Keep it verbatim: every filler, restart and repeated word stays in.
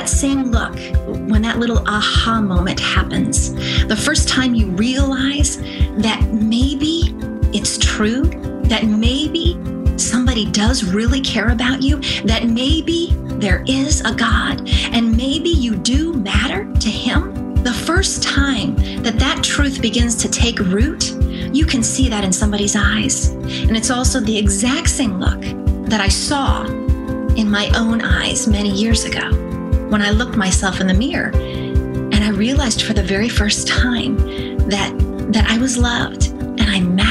that same look, when that little aha moment happens, the first time you realize that maybe it's true, that maybe somebody does really care about you, that maybe there is a God, and maybe you do matter to Him, the first time that that truth begins to take root, you can see that in somebody's eyes. And it's also the exact same look that I saw in my own eyes many years ago when I looked myself in the mirror and I realized for the very first time that, that I was loved and I mattered.